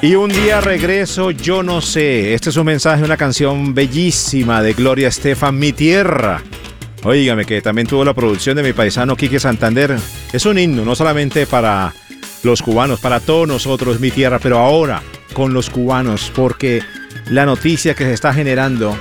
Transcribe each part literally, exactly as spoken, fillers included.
Y un día regreso, yo no sé. Este es un mensaje, una canción bellísima de Gloria Estefan, Mi Tierra. Óigame, que también tuvo la producción de mi paisano Quique Santander. Es un himno, no solamente para los cubanos, para todos nosotros, Mi Tierra, pero ahora con los cubanos, porque la noticia que se está generando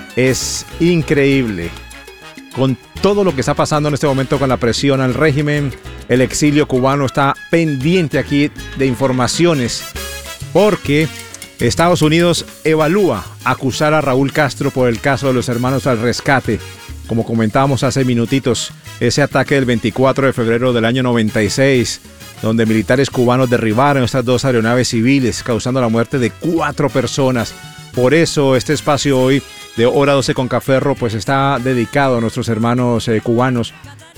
es increíble. Con todo lo que está pasando en este momento con la presión al régimen, el exilio cubano está pendiente aquí de informaciones, porque Estados Unidos evalúa acusar a Raúl Castro por el caso de los hermanos al rescate. Como comentábamos hace minutitos, ese ataque del veinticuatro de febrero del año noventa y seis, donde militares cubanos derribaron estas dos aeronaves civiles, causando la muerte de cuatro personas. Por eso este espacio hoy de Hora doce con Caferro pues está dedicado a nuestros hermanos eh, cubanos,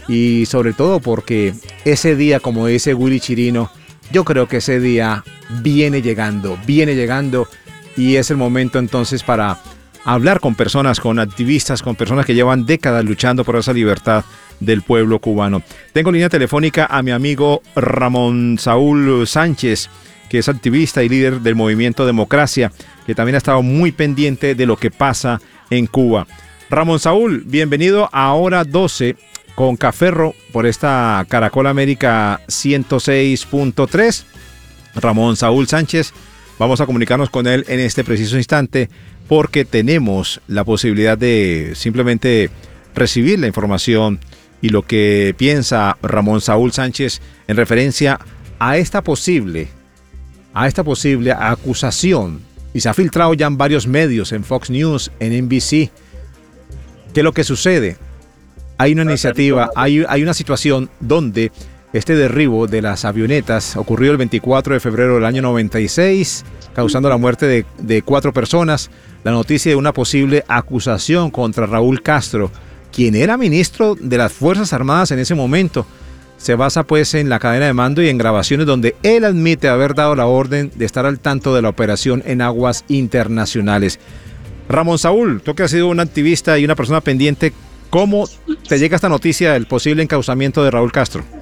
y sobre todo porque ese día, como dice Willy Chirino, yo creo que ese día viene llegando, viene llegando y es el momento entonces para hablar con personas, con activistas, con personas que llevan décadas luchando por esa libertad del pueblo cubano. Tengo en línea telefónica a mi amigo Ramón Saúl Sánchez, que es activista y líder del movimiento Democracia, que también ha estado muy pendiente de lo que pasa en Cuba. Ramón Saúl, bienvenido a Hora doce con Caferro por esta Caracol América ciento seis punto tres. Ramón Saúl Sánchez, vamos a comunicarnos con él en este preciso instante porque tenemos la posibilidad de simplemente recibir la información y lo que piensa Ramón Saúl Sánchez en referencia a esta posible, a esta posible acusación. Y se ha filtrado ya en varios medios, en Fox News, en N B C. ¿Qué es lo que sucede? Hay una iniciativa, hay, hay una situación donde este derribo de las avionetas ocurrió el veinticuatro de febrero del año noventa y seis, causando la muerte de, de cuatro personas. La noticia de una posible acusación contra Raúl Castro, quien era ministro de las Fuerzas Armadas en ese momento, se basa pues en la cadena de mando y en grabaciones donde él admite haber dado la orden de estar al tanto de la operación en aguas internacionales. Ramón Saúl, tú que has sido un activista y una persona pendiente, ¿cómo te llega esta noticia del posible encausamiento de Raúl Castro?